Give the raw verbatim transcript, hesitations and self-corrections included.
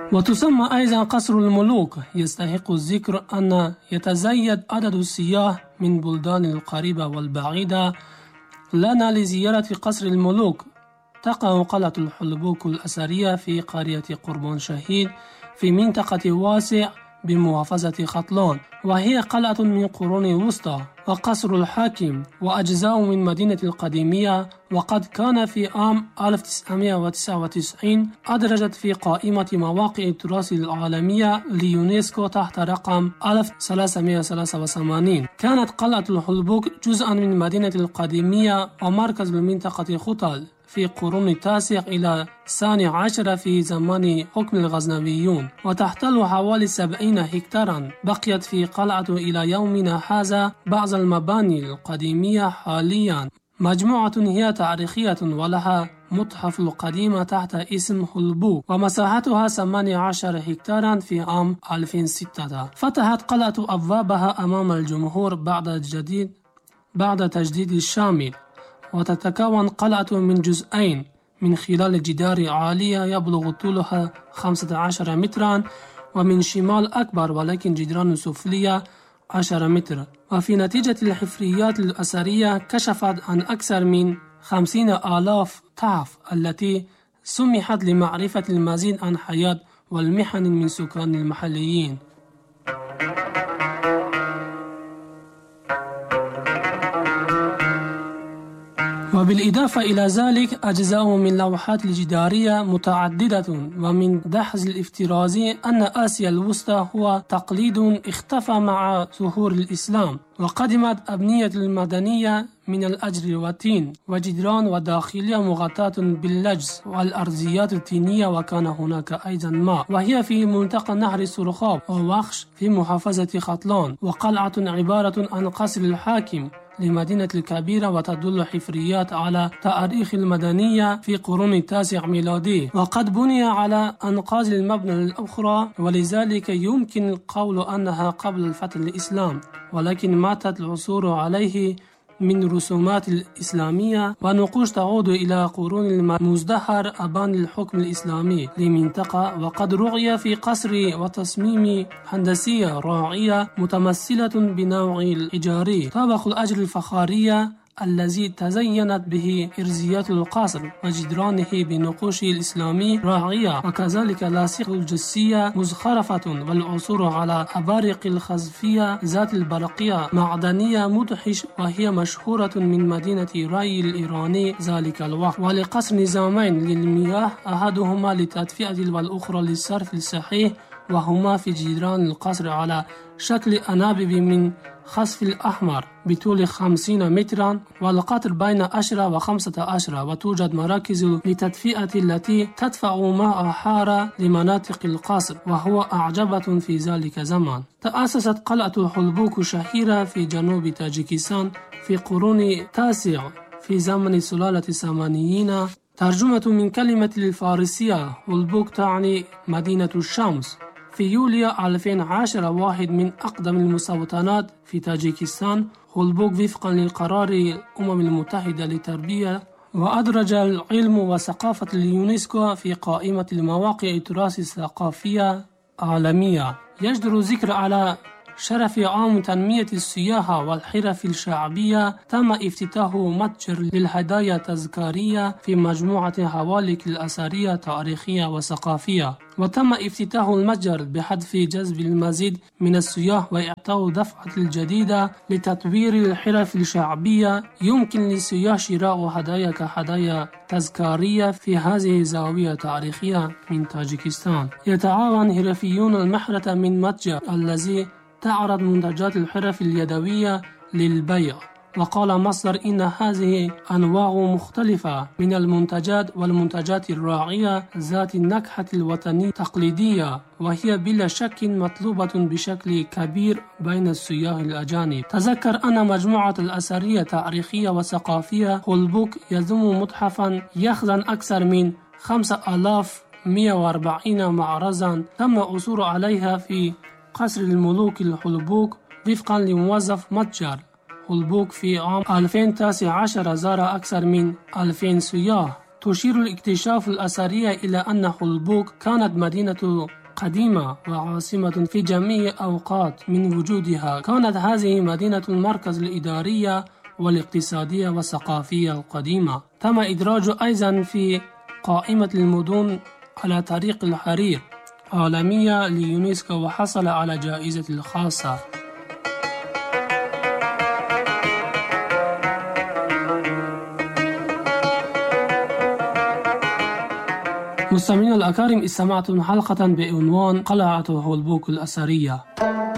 وتسمى أيضا قصر الملوك. يستحق الذكر أن يتزايد عدد السياح من بلدان القريبة والبعيدة لنا لزيارة قصر الملوك. تقع قلعة الحلبوك الأثرية في قرية قربان شهيد في منطقة واسع بمحافظة خطلان، وهي قلعة من قرون الوسطى وقصر الحاكم وأجزاء من مدينة القديمية، وقد كان في عام ألف وتسعمائة وتسعة وتسعين أدرجت في قائمة مواقع التراث العالمية ليونسكو تحت رقم ألف وثلاثمائة وثلاثة وثمانين. كانت قلعة الحلبوك جزءا من مدينة القديمية ومركز لمنطقة خطل في قرون التاسع إلى الثاني عشر في زمان حكم الغزنويون، وتحتل حوالي سبعين هكتارا. بقيت في قلعة إلى يومنا هذا بعض المباني القديمية حاليا. مجموعة هي تاريخية ولها متحف القديمة تحت اسم حلبوك، ومساحتها ثمانية عشر هكتارا في عام ألفين وستة. فتحت قلعة أبوابها أمام الجمهور بعد الجديد بعد تجديد الشامل، وتتكون قلعة من جزئين من خلال جدار عالية يبلغ طولها خمسة عشر مترا، ومن شمال أكبر ولكن جدران سفلية عشرة متر. وفي نتيجة الحفريات الأثرية كشفت عن أكثر من خمسين آلاف تحف التي سمحت لمعرفة المزيد عن حياة والمحن من سكان المحليين. وبالإضافة إلى ذلك أجزاء من لوحات الجدارية متعددة. ومن دحز الافتراضي أن آسيا الوسطى هو تقليد اختفى مع ظهور الإسلام، وقدمت أبنية المدنية من الأجر والتين وجدران وداخلية مغطاة باللجز والأرضيات التينية، وكان هناك أيضا ماء، وهي في منطقة نهر سرخاب ووخش في محافظة خطلان. وقلعة عبارة عن قصر الحاكم لمدينة الكبيرة، وتدل حفريات على تاريخ المدنية في قرون التاسع ميلادي، وقد بني على أنقاض المبنى الأخرى، ولذلك يمكن القول أنها قبل الفتح الإسلام، ولكن ماتت العثور عليه من رسومات الإسلامية ونقوش تعود إلى قرون المزدهر أبان الحكم الإسلامي لمنطقة. وقد رؤي في قصر وتصميم هندسية راعية متمثلة بنوع الإيجاري طابق الأجر الفخارية الذي تزينت به إرزيات القصر وجدرانه بنقوش الإسلامي راعية، وكذلك لاصق الجسية مزخرفة، والعثور على أبارق الخزفية ذات البرقية معدنية مدهش، وهي مشهورة من مدينة راي الإيراني ذلك الوقت. ولقصر نظامين للمياه، أحدهما للتدفئة والأخرى للصرف الصحيح، وهما في جدران القصر على شكل أنابيب من خزف الأحمر بطول خمسين مترا، والقطر بين عشرة وخمسة عشر، وتوجد مراكز لتدفئة التي تدفع ماء حارة لمناطق القصر، وهو أعجبة في ذلك الزمان. تأسست قلعة حلبوك شهيرة في جنوب تاجيكستان في قرون التاسع في زمن سلالة السامانيين. ترجمة من كلمة الفارسية حلبوك تعني مدينة الشمس. في يوليو ألفين وعشرة واحد من أقدم المستوطنات في تاجيكستان حلبوك وفقا لقرار الأمم المتحدة للتربية، وأدرج العلم وثقافة اليونسكو في قائمة المواقع التراث الثقافية العالمية. يجدر الذكر على شرف عام تنمية السياحة والحرف الشعبية تم افتتاح متجر للهدايا التذكارية في مجموعة هوالك الأثرية تاريخية وثقافية، وتم افتتاح المتجر بهدف جذب المزيد من السياح وإعطاء دفعة الجديدة لتطوير الحرف الشعبية. يمكن للسياح شراء هدايا كهدايا تذكارية في هذه الزاوية التاريخية من تاجيكستان. يتعاون حرفيون المحرة من متجر الذي تعرض منتجات الحرف اليدوية للبيع. وقال مصدر إن هذه أنواع مختلفة من المنتجات والمنتجات الراعية ذات النكهة الوطنية التقليدية، وهي بلا شك مطلوبة بشكل كبير بين السياح الأجانب. تذكر أن مجموعة الأثرية التاريخية والثقافية حلبوك يضم متحفا يخزن أكثر من خمسة آلاف ومئة وأربعين معرضا تم العثور عليها في قصر الملوك الحلبوك وفقا لموظف متجر حلبوك. في عام ألفين وتسعة عشر زار أكثر من ألفين سياح. تشير الاكتشاف الأثرية إلى أن حلبوك كانت مدينة قديمة وعاصمة في جميع أوقات من وجودها. كانت هذه مدينة المركز الإدارية والاقتصادية والثقافية القديمة. تم إدراج أيضا في قائمة المدن على طريق الحرير عالمية ليونسكو وحصل على جائزة الخاصة. مستمعينا الأكارم، استمعتم حلقة بعنوان قلعة هولبوك الأثرية.